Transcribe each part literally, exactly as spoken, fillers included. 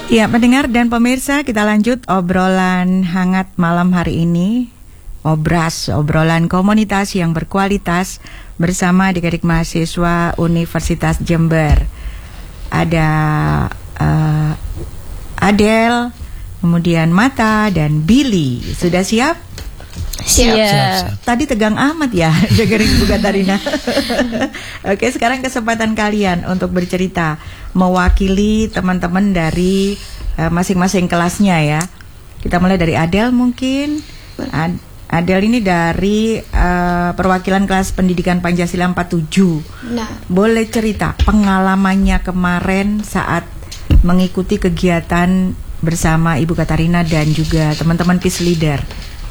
Ya, pendengar dan pemirsa, kita lanjut obrolan hangat malam hari ini. Obras, obrolan komunitas yang berkualitas bersama adik-adik mahasiswa Universitas Jember. Ada uh, Adel, kemudian Mata, dan Billy. Sudah siap? Siap. siap, siap. Tadi tegang amat ya dengerin Ibu Katarina. Oke, sekarang kesempatan kalian untuk bercerita, mewakili teman-teman dari uh, masing-masing kelasnya ya. Kita mulai dari Adel mungkin. Ad- Adel ini dari uh, perwakilan kelas pendidikan Pancasila empat puluh tujuh. Nah. Boleh cerita pengalamannya kemarin saat mengikuti kegiatan bersama Ibu Katarina dan juga teman-teman Peace Leader.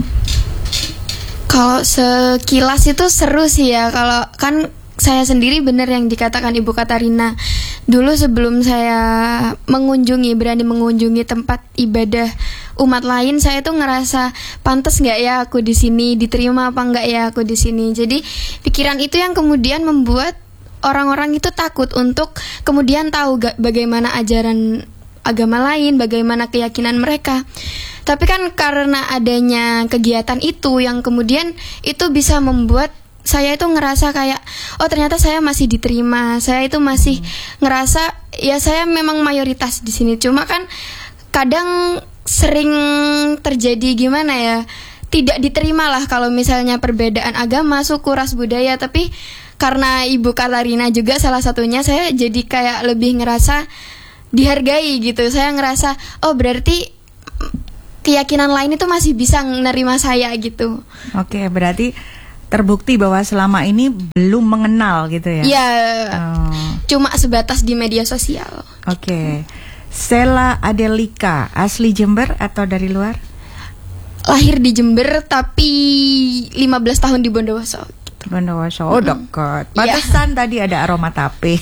Kalau sekilas itu seru sih ya. Kalau kan saya sendiri benar yang dikatakan Ibu Katarina. Dulu sebelum saya mengunjungi, berani mengunjungi tempat ibadah umat lain, saya tuh ngerasa pantas nggak ya aku di sini, diterima apa nggak ya aku di sini. Jadi pikiran itu yang kemudian membuat orang-orang itu takut untuk kemudian tahu gak, bagaimana ajaran agama lain, bagaimana keyakinan mereka. Tapi kan karena adanya kegiatan itu yang kemudian itu bisa membuat saya itu ngerasa kayak, oh ternyata saya masih diterima. Saya itu masih hmm. ngerasa ya saya memang mayoritas di sini. Cuma kan kadang sering terjadi gimana ya, tidak diterima lah kalau misalnya perbedaan agama, suku, ras, budaya. Tapi karena Ibu Katarina juga salah satunya, saya jadi kayak lebih ngerasa dihargai gitu. Saya ngerasa, oh berarti keyakinan lain itu masih bisa menerima saya gitu. Oke, berarti terbukti bahwa selama ini belum mengenal gitu ya? Iya, oh. Cuma sebatas di media sosial. Oke, Sela Adelika, asli Jember atau dari luar? Lahir di Jember tapi lima belas tahun di Bondowoso. Bondowoso, oh dekat. Pantesan yeah. Tadi ada aroma tape.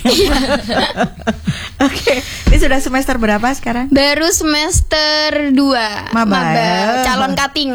Oke, ini sudah semester berapa sekarang? Baru semester dua. Maba, Maba calon cutting.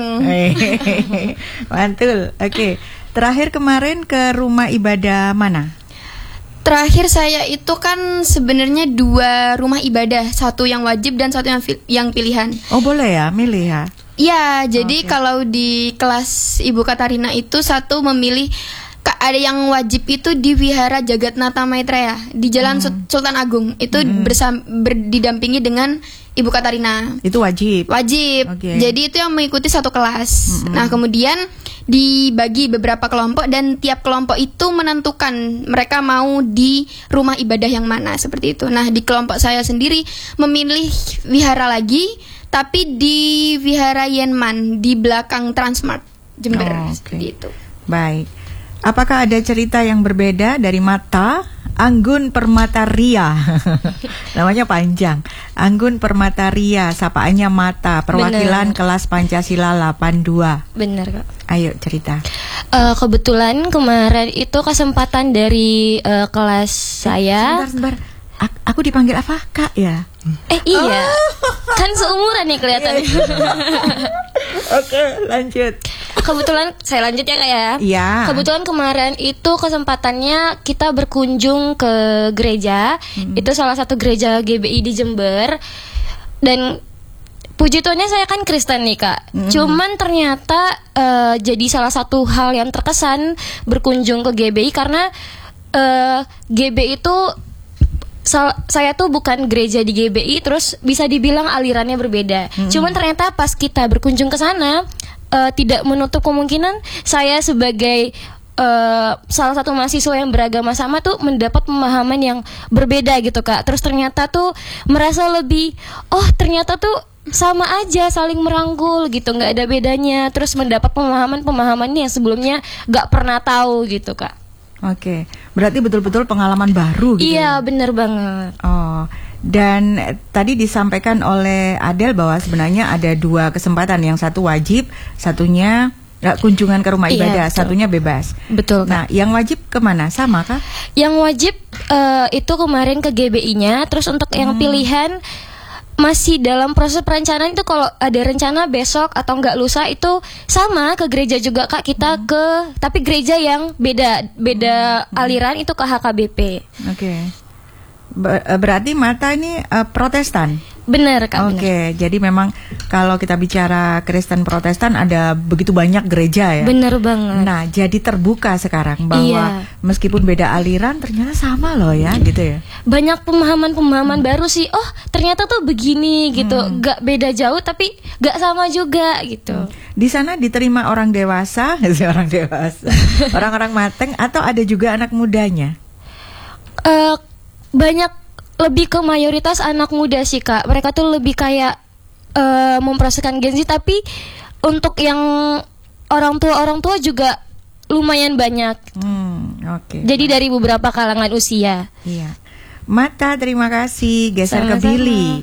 Mantul. Oke. Terakhir kemarin ke rumah ibadah mana? Terakhir saya itu kan sebenarnya dua rumah ibadah, satu yang wajib dan satu yang fil- yang pilihan. Oh boleh ya, milih ya? Ya, jadi okay. Kalau di kelas Ibu Katarina itu satu memilih, ada yang wajib itu di Wihara Jagatnata Maitreya di Jalan hmm. Sultan Agung. Itu hmm. bersam, berdidampingi dengan Ibu Katarina. Itu wajib? Wajib. Okay. Jadi itu yang mengikuti satu kelas. Hmm. Nah kemudian dibagi beberapa kelompok dan tiap kelompok itu menentukan mereka mau di rumah ibadah yang mana, seperti itu. Nah di kelompok saya sendiri memilih wihara lagi, tapi di Wihara Yenman di belakang Transmart Jember. Oh, okay. Seperti itu. Baik. Apakah ada cerita yang berbeda dari Mata? Anggun Permata Ria. Namanya panjang. Anggun Permata Ria, sapaannya Mata, perwakilan Bener. Kelas Pancasila delapan dua. Benar, Kak. Ayo cerita. Uh, kebetulan kemarin itu kesempatan dari uh, kelas saya. Sebentar, sebentar. A- aku dipanggil apa, Kak ya? Eh iya. Oh. Kan seumuran nih kelihatannya. Oke, lanjut. Kebetulan saya lanjut ya Kak ya. Iya. Kebetulan kemarin itu kesempatannya kita berkunjung ke gereja. Hmm. Itu salah satu gereja G B I di Jember. Dan puji Tuhannya saya kan Kristen nih Kak. Hmm. Cuman ternyata uh, jadi salah satu hal yang terkesan berkunjung ke G B I karena uh, G B I itu Sal- saya tuh bukan gereja di G B I, terus bisa dibilang alirannya berbeda. Hmm. Cuman ternyata pas kita berkunjung ke sana, uh, tidak menutup kemungkinan saya sebagai uh, salah satu mahasiswa yang beragama sama tuh mendapat pemahaman yang berbeda gitu Kak. Terus ternyata tuh merasa lebih, oh ternyata tuh sama aja, saling merangkul gitu, nggak ada bedanya. Terus mendapat pemahaman-pemahaman yang sebelumnya nggak pernah tahu gitu Kak. Oke, berarti betul-betul pengalaman baru gitu. Iya, benar banget. Oh, dan tadi disampaikan oleh Adel bahwa sebenarnya ada dua kesempatan, yang satu wajib, satunya nggak kunjungan ke rumah ibadah, iya, satunya bebas. Betul. Nah, Kak, yang wajib kemana? Sama kah? Yang wajib uh, itu kemarin ke G B I-nya, terus untuk yang hmm. pilihan masih dalam proses perencanaan. Itu kalau ada rencana besok atau enggak lusa itu sama ke gereja juga Kak, kita hmm. ke tapi gereja yang beda beda hmm. aliran, itu ke H K B P. Oke. Okay. Ber- berarti Mata ini uh, Protestan? Benar Kak. Oke, benar. jadi memang kalau kita bicara Kristen Protestan ada begitu banyak gereja ya. Benar banget. Nah, jadi terbuka sekarang bahwa Iya. meskipun beda aliran ternyata sama loh ya, gitu ya. Banyak pemahaman-pemahaman baru sih. Oh, ternyata tuh begini gitu. Hmm. Gak beda jauh tapi gak sama juga gitu. Di sana diterima orang dewasa, orang dewasa, orang-orang mateng, atau ada juga anak mudanya? Eh, banyak lebih ke mayoritas anak muda sih Kak. Mereka tuh lebih kayak uh, memproseskan Gen Z, tapi untuk yang orang tua orang tua juga lumayan banyak. Hmm, oke. Jadi dari beberapa kalangan usia. Iya. Mata, terima kasih. Geser ke Sama-sama. Billy.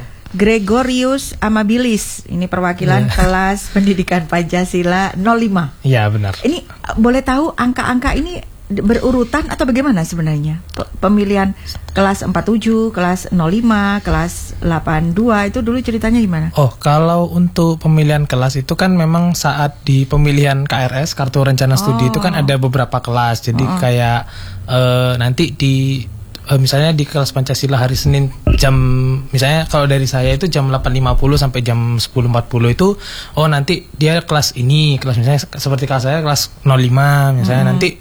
Gregorius Amabilis, ini perwakilan Iya. kelas pendidikan Pancasila nol lima. Iya benar. Ini uh, boleh tahu angka-angka ini d- berurutan atau bagaimana sebenarnya? Pe- Pemilihan kelas empat puluh tujuh, kelas nol lima, kelas delapan puluh dua itu dulu ceritanya gimana? Oh, kalau untuk pemilihan kelas itu kan memang saat di pemilihan K R S, Kartu Rencana Studi, Oh. itu kan ada beberapa kelas. Jadi Oh. kayak eh, nanti di eh, misalnya di kelas Pancasila hari Senin jam, misalnya kalau dari saya itu jam delapan lima puluh sampai jam sepuluh empat puluh itu, oh nanti dia kelas ini, kelas misalnya seperti kelas saya kelas nol lima misalnya, Hmm. nanti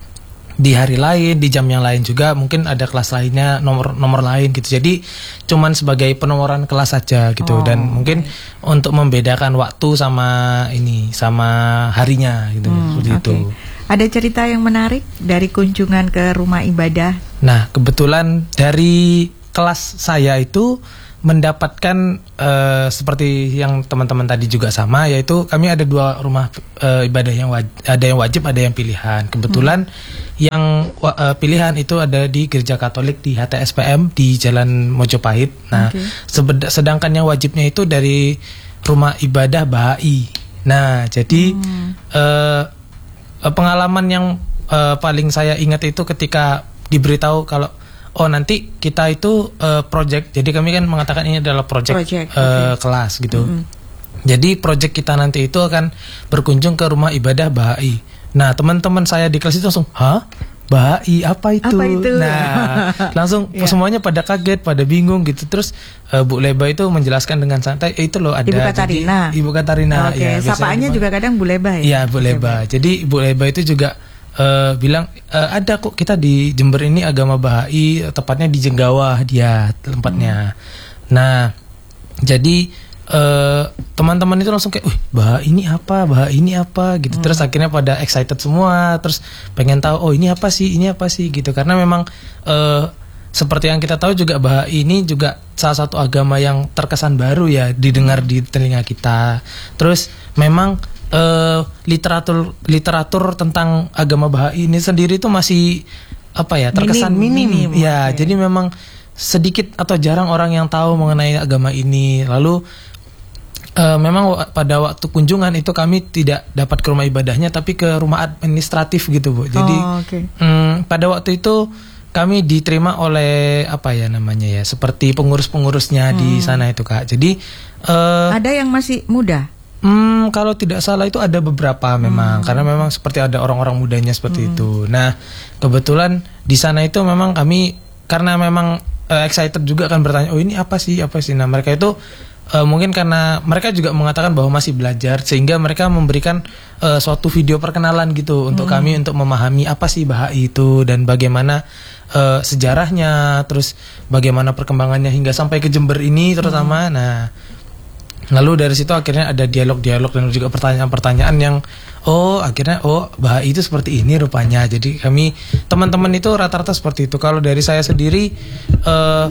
di hari lain, di jam yang lain juga mungkin ada kelas lainnya, nomor nomor lain gitu. Jadi cuman sebagai penomoran kelas saja gitu. Oh, Dan mungkin untuk membedakan waktu sama ini, sama harinya gitu, Hmm, seperti oke. itu. Ada cerita yang menarik dari kunjungan ke rumah ibadah? Nah, kebetulan dari kelas saya itu mendapatkan eh, seperti yang teman-teman tadi juga sama, yaitu kami ada dua rumah eh, ibadah yang wajib, ada yang wajib, ada yang pilihan. Kebetulan yang wa- eh, pilihan itu ada di Gereja Katolik di H T S P M di Jalan Mojopahit. Nah, Oke. sebeda- sedangkan yang wajibnya itu dari rumah ibadah Bahai. Nah, jadi eh, eh, pengalaman yang eh, paling saya ingat itu ketika diberitahu kalau oh nanti kita itu uh, project, jadi kami kan mengatakan ini adalah project, Project, uh, oke. kelas gitu. Mm-mm. Jadi project kita nanti itu akan berkunjung ke rumah ibadah Bahai. Nah teman-teman saya di kelas itu langsung, hah? Bahai apa itu? Apa itu? Nah langsung Ya. semuanya pada kaget, pada bingung gitu. Terus uh, Bu Leba itu menjelaskan dengan santai, eh, itu loh ada. Ibu jadi- Katarina. Ibu Katarina. Oke, ya, biasanya sapaannya dipanggil- juga kadang Bu Leba ya? Iya, Bu Leba. Jadi Bu Leba itu juga eh, bilang eh, ada kok kita di Jember ini agama Bahai, tepatnya di Jenggawah dia tempatnya. Nah, jadi eh, teman-teman itu langsung kayak, "Wih, Bahai ini apa? Bahai ini apa?" gitu. Terus akhirnya pada excited semua, terus pengen tahu, "Oh, ini apa sih? Ini apa sih?" gitu. Karena memang eh, seperti yang kita tahu juga Bahai ini juga salah satu agama yang terkesan baru ya didengar di telinga kita. Terus memang eh, literatur literatur tentang agama Bahai ini sendiri itu masih apa ya terkesan Minim, minim, minim, ya. oke. Jadi memang sedikit atau jarang orang yang tahu mengenai agama ini. Lalu eh, memang wa- pada waktu kunjungan itu kami tidak dapat ke rumah ibadahnya, tapi ke rumah administratif gitu Bu. Jadi Oh, oke. Hmm, pada waktu itu kami diterima oleh apa ya namanya ya, seperti pengurus-pengurusnya di sana itu Kak. Jadi eh, Ada yang masih muda? hmm, kalau tidak salah itu ada beberapa memang, karena memang seperti ada orang-orang mudanya seperti itu. Nah kebetulan di sana itu memang kami karena memang eh, excited juga kan bertanya, oh ini apa sih apa sih. Nah mereka itu eh, mungkin karena mereka juga mengatakan bahwa masih belajar, sehingga mereka memberikan eh, suatu video perkenalan gitu untuk kami untuk memahami apa sih Bahai itu dan bagaimana eh, sejarahnya, terus bagaimana perkembangannya hingga sampai ke Jember ini terutama. Nah lalu dari situ akhirnya ada dialog-dialog dan juga pertanyaan-pertanyaan yang oh akhirnya oh Bahai itu seperti ini rupanya. Jadi kami teman-teman itu rata-rata seperti itu. Kalau dari saya sendiri eh,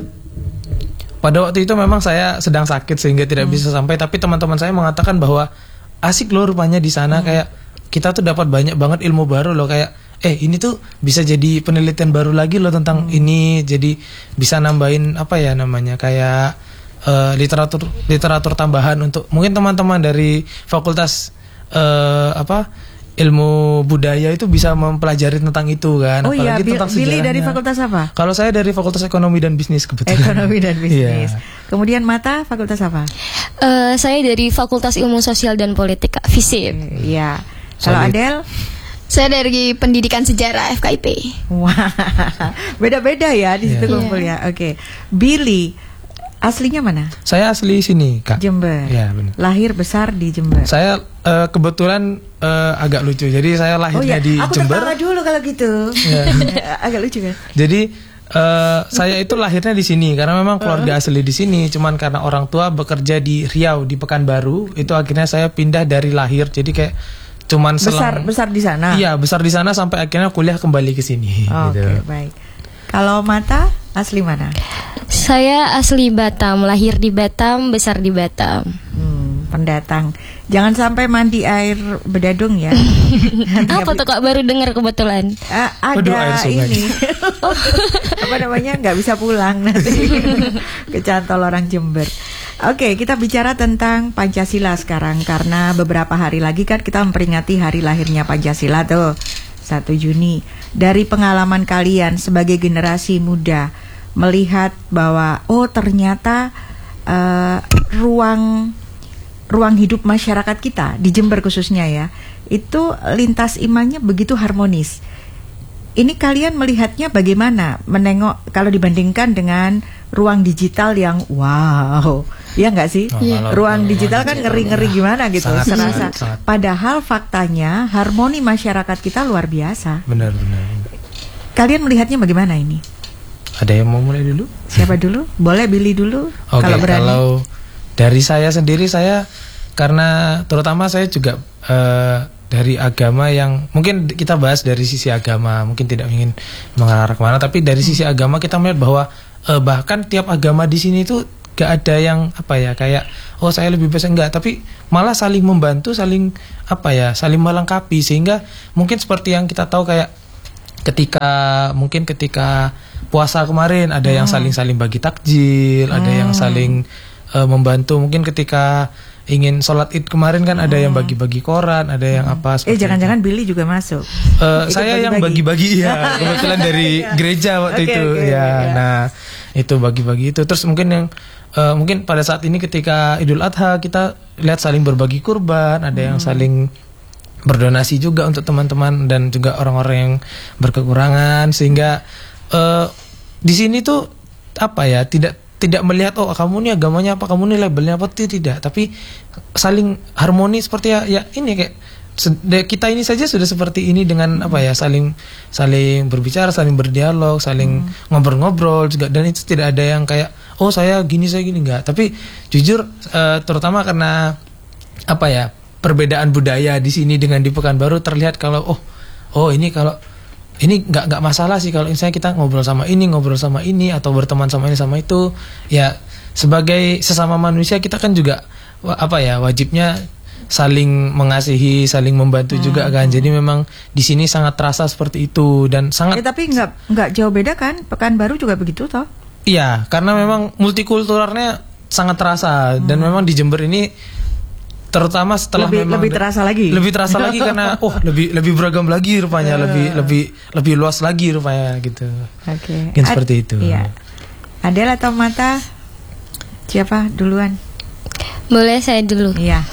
pada waktu itu memang saya sedang sakit sehingga tidak bisa sampai, tapi teman-teman saya mengatakan bahwa asik loh rupanya di sana, kayak kita tuh dapat banyak banget ilmu baru loh, kayak eh ini tuh bisa jadi penelitian baru lagi loh tentang ini, jadi bisa nambahin apa ya namanya kayak eh, literatur literatur tambahan untuk mungkin teman-teman dari fakultas eh, apa ilmu budaya itu bisa mempelajari tentang itu kan. Oh iya, Apalagi Bil- tentang Billy dari sejarahnya. fakultas apa? Kalau saya dari fakultas ekonomi dan bisnis kebetulan. Ekonomi dan bisnis. Iya. Kemudian Mata fakultas apa? Eh, saya dari Fakultas Ilmu Sosial dan Politik Kak, FISIP. Iya. Kalau Solid. Adel? Saya dari Pendidikan Sejarah F K I P. Wah, beda-beda ya di situ Iya. kumpulnya. Oke, Billy, Aslinya mana? Saya asli sini, Kak. Jember. Ya, benar. Lahir besar di Jember. Saya uh, kebetulan uh, agak lucu. Jadi saya lahirnya oh, ya. di Aku Jember. Aku ketawa dulu kalau gitu. Ya. Agak lucu kan? Jadi uh, saya itu lahirnya di sini karena memang keluarga asli di sini. Cuman karena orang tua bekerja di Riau di Pekanbaru, itu akhirnya saya pindah dari lahir. Jadi kayak cuman besar selang, besar di sana. Iya, besar di sana sampai akhirnya kuliah kembali ke sini. Oh, gitu. Oke, okay, baik. Kalau Mata asli mana? Saya asli Batam, lahir di Batam, besar di Batam. Hmm, pendatang. Jangan sampai mandi air bedadung ya. Apa tuh Kak, baru dengar kebetulan? Uh, ada Aduh, air sungai. ini. Apa namanya? Nggak bisa pulang nanti. Kecantol orang Jember. Oke, kita bicara tentang Pancasila sekarang karena beberapa hari lagi kan kita memperingati hari lahirnya Pancasila tuh, satu Juni. Dari pengalaman kalian sebagai generasi muda melihat bahwa oh ternyata uh, ruang ruang hidup masyarakat kita di Jember khususnya ya, itu lintas imannya begitu harmonis. Ini kalian melihatnya bagaimana? Menengok kalau dibandingkan dengan ruang digital yang wow, ya nggak sih? Oh, yeah. Ruang digital kan ngeri-ngeri gimana gitu, sangat, serasa. sangat, sangat. Padahal faktanya harmoni masyarakat kita luar biasa. Benar, benar. Kalian melihatnya bagaimana ini? Ada yang mau mulai dulu? Siapa dulu? Boleh Billy dulu. Oke, kalau berani. Kalau dari saya sendiri, saya karena terutama saya juga uh, dari agama yang mungkin kita bahas dari sisi agama, mungkin tidak ingin mengarah kemana, tapi dari sisi agama kita melihat bahwa uh, bahkan tiap agama di sini itu gak ada yang apa ya kayak oh saya lebih besar, enggak, tapi malah saling membantu, saling apa ya, saling melengkapi, sehingga mungkin seperti yang kita tahu kayak ketika mungkin ketika puasa kemarin ada hmm. yang saling-saling bagi takjil, hmm. ada yang saling uh, membantu. Mungkin ketika ingin sholat id kemarin kan hmm. ada yang bagi-bagi koran, ada yang hmm. apa. Eh jangan-jangan Billy juga masuk. Uh, saya bagi-bagi. Yang bagi-bagi ya, kebetulan dari gereja waktu okay, itu okay, ya. Okay. Nah itu bagi-bagi itu. Terus mungkin yang uh, mungkin pada saat ini ketika Idul Adha kita lihat saling berbagi kurban, ada hmm. yang saling berdonasi juga untuk teman-teman dan juga orang-orang yang berkekurangan, sehingga uh, di sini tuh apa ya tidak tidak melihat oh kamu ini agamanya apa, kamu ini labelnya apa, tidak, tapi saling harmoni seperti ya, ya ini kayak kita ini saja sudah seperti ini dengan apa ya saling saling berbicara, saling berdialog, saling hmm. ngobrol-ngobrol juga, dan itu tidak ada yang kayak oh saya gini saya gini, enggak, tapi jujur uh, terutama karena apa ya perbedaan budaya di sini dengan di Pekanbaru terlihat kalau oh oh ini kalau ini nggak nggak masalah sih kalau misalnya kita ngobrol sama ini ngobrol sama ini atau berteman sama ini sama itu, ya sebagai sesama manusia kita kan juga apa ya wajibnya saling mengasihi, saling membantu hmm. juga kan. Jadi memang di sini sangat terasa seperti itu dan sangat. Ya, tapi nggak nggak jauh beda kan, Pekanbaru juga begitu toh? Iya, karena memang multikulturalnya sangat terasa hmm. dan memang di Jember ini terutama setelah lebih, memang lebih terasa lagi lebih terasa lagi karena oh lebih lebih beragam lagi rupanya, uh. lebih lebih lebih luas lagi rupanya gitu. Oke. Okay. Ad- seperti itu. Iya. Adel atau Mata? Siapa duluan? Boleh saya dulu. Iya.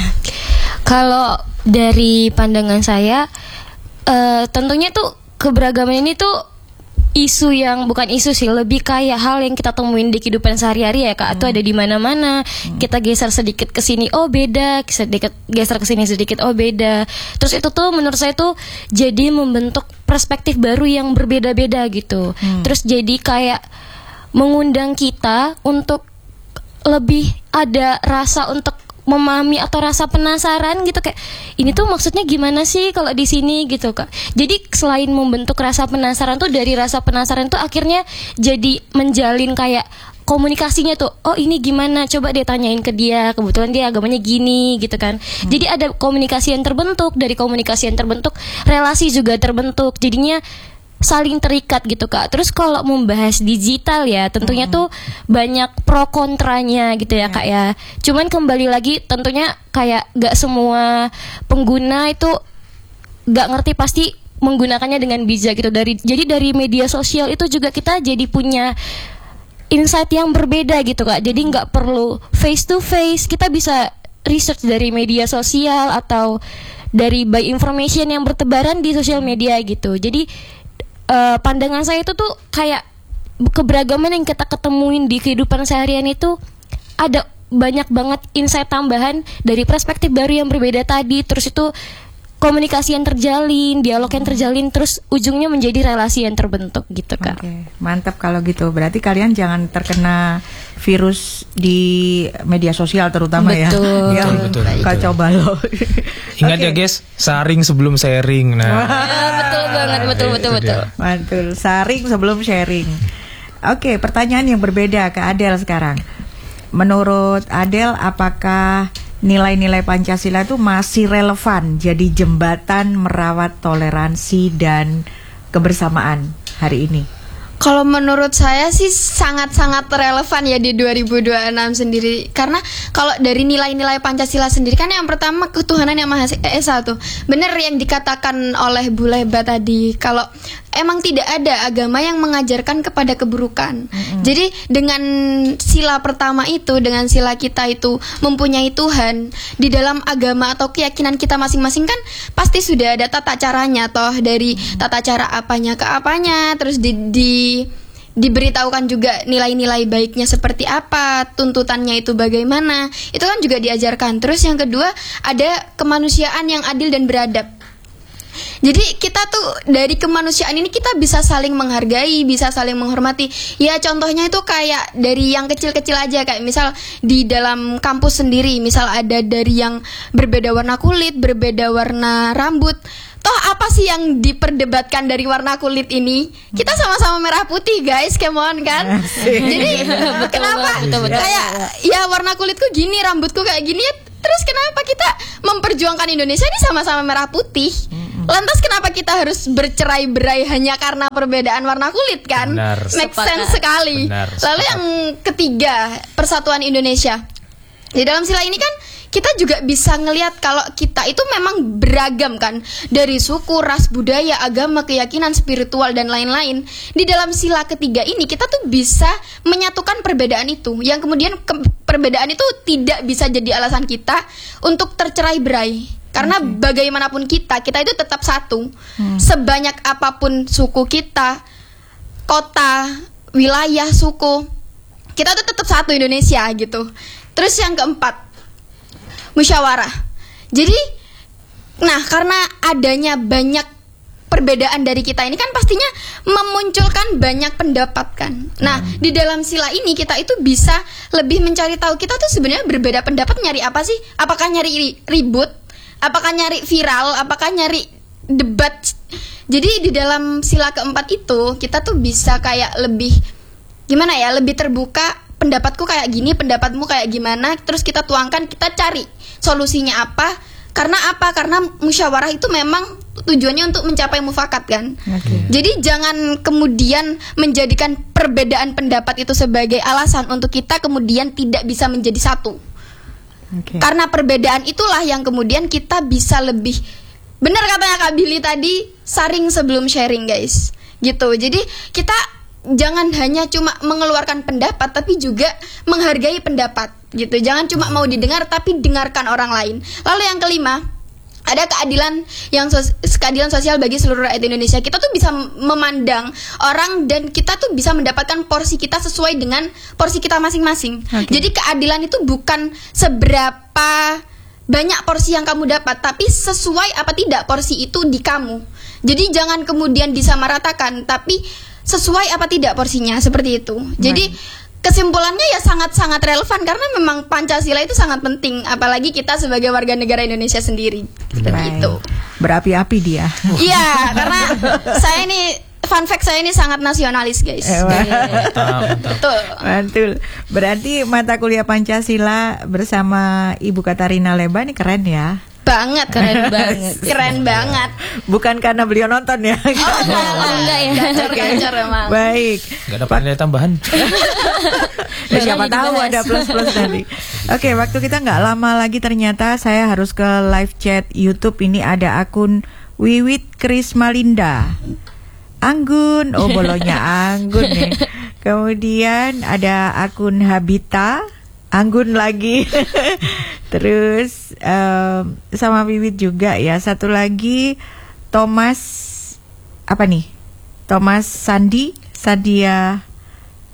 Kalau dari pandangan saya, uh, tentunya tuh keberagaman ini tuh isu yang bukan isu sih, lebih kayak hal yang kita temuin di kehidupan sehari-hari ya Kak. Itu hmm. ada di mana-mana. Hmm. Kita geser sedikit ke sini, oh beda, sedikit geser ke sini sedikit, oh beda. Terus itu tuh menurut saya tuh jadi membentuk perspektif baru yang berbeda-beda gitu. Hmm. Terus jadi kayak mengundang kita untuk lebih ada rasa untuk memahami atau rasa penasaran gitu, kayak ini tuh maksudnya gimana sih kalau di sini gitu Kak. Jadi selain membentuk rasa penasaran tuh, dari rasa penasaran tuh akhirnya jadi menjalin kayak komunikasinya tuh, oh ini gimana, coba dia tanyain ke dia, kebetulan dia agamanya gini gitu kan. hmm. Jadi ada komunikasi yang terbentuk, dari komunikasi yang terbentuk relasi juga terbentuk, jadinya saling terikat gitu Kak. Terus kalau membahas digital ya tentunya hmm. tuh banyak pro kontranya gitu ya Kak ya. Cuman kembali lagi tentunya kayak gak semua pengguna itu gak ngerti pasti menggunakannya dengan bijak gitu. Dari jadi dari media sosial itu juga kita jadi punya insight yang berbeda gitu Kak. Jadi gak perlu face to face, kita bisa research dari media sosial atau dari by information yang bertebaran di sosial media gitu. Jadi Uh, pandangan saya itu tuh kayak keberagaman yang kita ketemuin di kehidupan seharian itu ada banyak banget insight tambahan dari perspektif baru yang berbeda tadi. Terus itu komunikasi yang terjalin, dialog yang terjalin, terus ujungnya menjadi relasi yang terbentuk gitu Kak. Oke, mantap kalau gitu. Berarti kalian jangan terkena virus di media sosial terutama Betul. ya. Yang Betul, betul, kacau betul. balau. Ingat Oke. ya guys, saring sebelum sharing. Nah, Ya, betul banget, betul betul itu betul. dia. Mantul, saring sebelum sharing. Oke, pertanyaan yang berbeda ke Adel sekarang. Menurut Adel, apakah nilai-nilai Pancasila itu masih relevan jadi jembatan merawat toleransi dan kebersamaan hari ini? Kalau menurut saya sih sangat-sangat relevan ya di dua ribu dua puluh enam sendiri. Karena kalau dari nilai-nilai Pancasila sendiri kan yang pertama ketuhanan yang Maha Esa tuh. Bener yang dikatakan oleh Bu Leba tadi, kalau emang tidak ada agama yang mengajarkan kepada keburukan. Mm-hmm. Jadi dengan sila pertama itu, dengan sila kita itu mempunyai Tuhan, di dalam agama atau keyakinan kita masing-masing kan pasti sudah ada tata caranya toh, dari tata cara apanya ke apanya, terus di, di diberitahukan juga nilai-nilai baiknya seperti apa, tuntutannya itu bagaimana. Itu kan juga diajarkan. Terus yang kedua ada kemanusiaan yang adil dan beradab. Jadi kita tuh dari kemanusiaan ini kita bisa saling menghargai, bisa saling menghormati. Ya contohnya itu kayak dari yang kecil-kecil aja, kayak misal di dalam kampus sendiri, misal ada dari yang berbeda warna kulit, berbeda warna rambut. Toh apa sih yang diperdebatkan dari warna kulit ini? Kita sama-sama merah putih guys, come on kan? Jadi Betul kenapa banget, betul, betul. kayak ya warna kulitku gini, rambutku kayak gini ya. Terus kenapa kita memperjuangkan Indonesia ini sama-sama merah putih? Lantas kenapa kita harus bercerai-berai hanya karena perbedaan warna kulit kan? Benar. Make Sepakat. sense sekali. Benar, Lalu sepakat. yang ketiga, persatuan Indonesia. Di dalam sila ini kan kita juga bisa ngelihat kalau kita itu memang beragam kan, dari suku, ras, budaya, agama, keyakinan, spiritual dan lain-lain. Di dalam sila ketiga ini kita tuh bisa menyatukan perbedaan itu, yang kemudian ke- perbedaan itu tidak bisa jadi alasan kita untuk tercerai-berai. Karena okay. bagaimanapun kita, kita itu tetap satu. Hmm. Sebanyak apapun suku kita, kota, wilayah, suku, kita tuh tetap satu Indonesia gitu. Terus yang keempat, musyawarah. Jadi, nah karena adanya banyak perbedaan dari kita ini kan pastinya memunculkan banyak pendapat kan. Nah, hmm. di dalam sila ini kita itu bisa lebih mencari tahu kita tuh sebenarnya berbeda pendapat nyari apa sih? Apakah nyari ribut? Apakah nyari viral? Apakah nyari debat? Jadi di dalam sila keempat itu kita tuh bisa kayak lebih gimana ya? Lebih terbuka. Pendapatku kayak gini, pendapatmu kayak gimana, terus kita tuangkan, kita cari solusinya apa. Karena apa? Karena musyawarah itu memang tujuannya untuk mencapai mufakat kan. Okay. Jadi jangan kemudian menjadikan perbedaan pendapat itu sebagai alasan untuk kita kemudian tidak bisa menjadi satu. Okay. Karena perbedaan itulah yang kemudian kita bisa lebih, benar katanya Kak Billy tadi, saring sebelum sharing guys. Gitu. Jadi kita jangan hanya cuma mengeluarkan pendapat, tapi juga menghargai pendapat gitu. Jangan cuma mau didengar, tapi dengarkan orang lain. Lalu yang kelima, ada keadilan yang sos- keadilan sosial bagi seluruh rakyat Indonesia. Kita tuh bisa memandang orang dan kita tuh bisa mendapatkan porsi kita sesuai dengan porsi kita masing-masing. Okay. Jadi keadilan itu bukan seberapa banyak porsi yang kamu dapat, tapi sesuai apa tidak porsi itu di kamu. Jadi jangan kemudian disamaratakan, tapi sesuai apa tidak porsinya, seperti itu. Jadi kesimpulannya ya sangat-sangat relevan karena memang Pancasila itu sangat penting, apalagi kita sebagai warga negara Indonesia sendiri. Seperti itu. Berapi-api dia. Iya, karena saya ini fun fact, saya ini sangat nasionalis, guys. Eh, mantap, mantap. Betul. Mantul. Berarti mata kuliah Pancasila bersama Ibu Katarina Leba ini keren ya. Banget, keren banget. Keren banget. Bukan karena beliau nonton ya. Oh, enggak, enggak ya. Gacor-gacor emang. Baik. Gak dapat nilai tambahan. Ya, siapa tahu ada plus-plus tadi. Oke, waktu kita nggak lama lagi ternyata saya harus ke live chat YouTube. Ini ada akun Wiwit Krismalinda. Anggun, oh bolonya Anggun nih. Kemudian ada akun Habita, Anggun lagi. Terus um, sama Wiwit juga ya. Satu lagi Thomas apa nih? Thomas Sandi, Sadia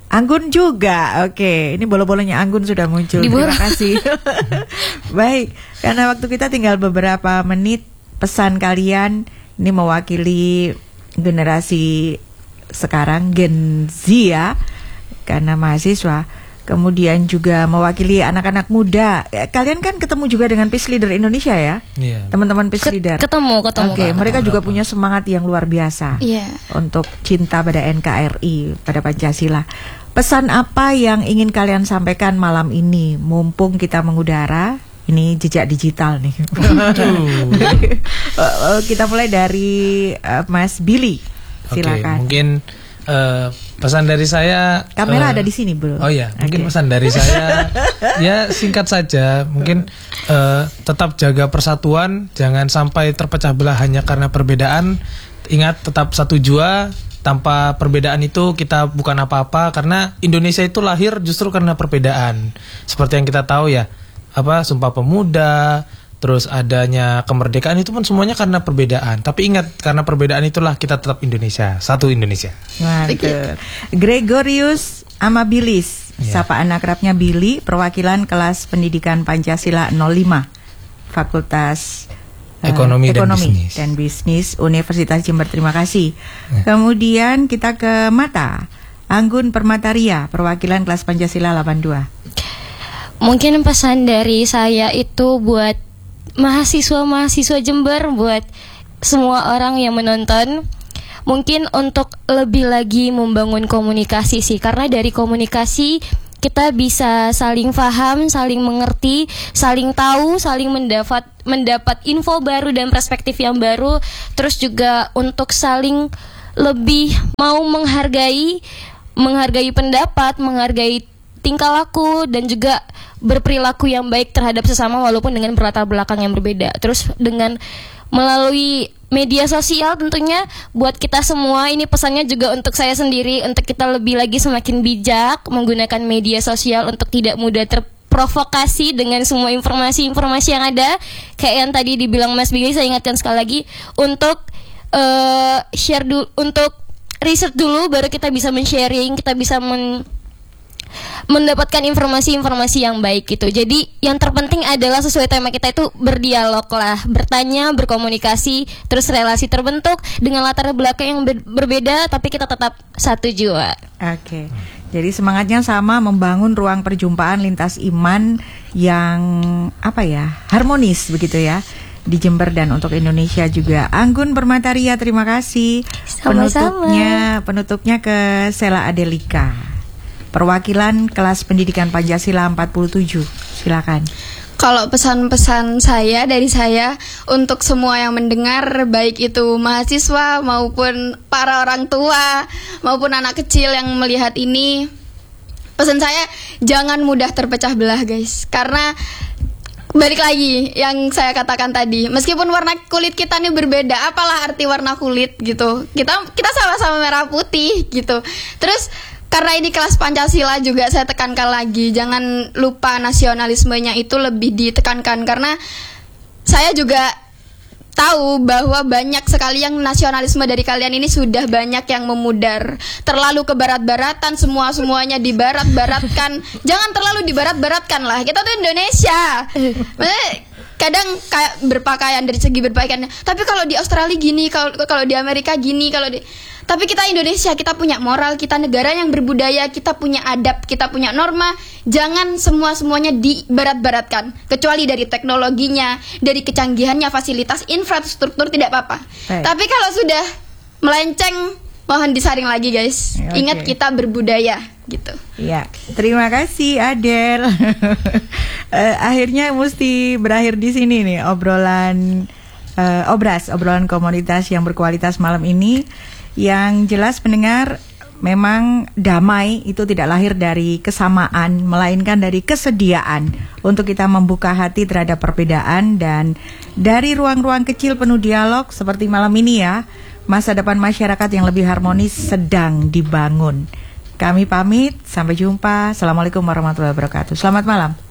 Anggun juga. Oke, ini bolo-bolonya Anggun sudah muncul. Di Terima kasih. Baik, karena waktu kita tinggal beberapa menit, pesan kalian ini mewakili generasi sekarang, Gen Z ya, karena mahasiswa. Kemudian juga mewakili anak-anak muda. Kalian kan ketemu juga dengan Peace Leader Indonesia ya? Iya. Teman-teman Peace Leader. Ketemu, ketemu. Oke, mereka juga punya semangat yang luar biasa. Iya. Untuk cinta pada N K R I, pada Pancasila. Pesan apa yang ingin kalian sampaikan malam ini? Mumpung kita mengudara, ini jejak digital nih. Kita mulai dari uh, Mas Billy. Silakan. Oke, mungkin uh, pesan dari saya. Kamera uh, ada di sini, Bro. Oh iya, mungkin Okay. pesan dari saya ya singkat saja. Mungkin uh, tetap jaga persatuan, jangan sampai terpecah belah hanya karena perbedaan. Ingat, tetap satu jua. Tanpa perbedaan itu kita bukan apa-apa, karena Indonesia itu lahir justru karena perbedaan. Seperti yang kita tahu ya, apa Sumpah Pemuda, terus adanya kemerdekaan itu pun semuanya karena perbedaan. Tapi ingat, karena perbedaan itulah kita tetap Indonesia, satu Indonesia. Mantap. Gregorius Amabilis, Ya. sapaan akrabnya Billy, perwakilan kelas pendidikan Pancasila nol lima, Fakultas eh, Ekonomi dan Bisnis. dan Bisnis Universitas Jember. Terima kasih. Ya. Kemudian kita ke Mata, Anggun Permataria, perwakilan kelas Pancasila delapan dua. Mungkin pesan dari saya itu buat mahasiswa-mahasiswa Jember, buat semua orang yang menonton, mungkin untuk lebih lagi membangun komunikasi sih, karena dari komunikasi kita bisa saling paham, saling mengerti, saling tahu, saling mendapat mendapat info baru dan perspektif yang baru. Terus juga untuk saling lebih mau menghargai, menghargai pendapat, menghargai tingkah laku, dan juga berperilaku yang baik terhadap sesama walaupun dengan berlatar belakang yang berbeda. Terus dengan melalui media sosial tentunya buat kita semua, ini pesannya juga untuk saya sendiri, untuk kita lebih lagi semakin bijak menggunakan media sosial untuk tidak mudah terprovokasi dengan semua informasi-informasi yang ada. Kayak yang tadi dibilang Mas Billy, saya ingatkan sekali lagi untuk uh, share dulu, untuk riset dulu baru kita bisa men-sharing, kita bisa men mendapatkan informasi-informasi yang baik gitu. Jadi yang terpenting adalah sesuai tema kita itu berdialog lah, bertanya, berkomunikasi, terus relasi terbentuk dengan latar belakang yang ber- berbeda, tapi kita tetap satu jua. Oke. Jadi semangatnya sama, membangun ruang perjumpaan lintas iman yang apa ya, harmonis begitu ya, di Jember dan untuk Indonesia juga. Anggun Permataria, terima kasih. Sama-sama. Penutupnya, penutupnya ke Sela Adelika, perwakilan kelas pendidikan Pancasila empat puluh tujuh. Silakan. Kalau pesan-pesan saya dari saya untuk semua yang mendengar, baik itu mahasiswa maupun para orang tua maupun anak kecil yang melihat ini, pesan saya jangan mudah terpecah belah, guys. Karena balik lagi yang saya katakan tadi, meskipun warna kulit kita nih berbeda, apalah arti warna kulit gitu. Kita kita sama-sama merah putih gitu. Terus karena ini kelas Pancasila juga saya tekankan lagi, jangan lupa nasionalismenya itu lebih ditekankan, karena saya juga tahu bahwa banyak sekali yang nasionalisme dari kalian ini sudah banyak yang memudar, terlalu ke barat-baratan, semua-semuanya dibarat-baratkan. Jangan terlalu dibarat-baratkan lah, kita tuh Indonesia. Maksudnya kadang kayak berpakaian, dari segi berpakaian, tapi kalau di Australia gini, kalau kalau di Amerika gini, kalau di tapi kita Indonesia, kita punya moral, kita negara yang berbudaya, kita punya adab, kita punya norma. Jangan semua-semuanya dibarat-baratkan. Kecuali dari teknologinya, dari kecanggihannya, fasilitas, infrastruktur, tidak apa-apa. Baik. Tapi kalau sudah melenceng, mohon disaring lagi, guys. Oke. Ingat kita berbudaya, gitu. Ya, terima kasih Adel. Eh, akhirnya mesti berakhir di sini nih obrolan eh, obras, obrolan komunitas yang berkualitas malam ini. Yang jelas pendengar, memang damai itu tidak lahir dari kesamaan, melainkan dari kesediaan untuk kita membuka hati terhadap perbedaan. Dan dari ruang-ruang kecil penuh dialog seperti malam ini ya, masa depan masyarakat yang lebih harmonis sedang dibangun. Kami pamit, sampai jumpa. Assalamualaikum warahmatullahi wabarakatuh. Selamat malam.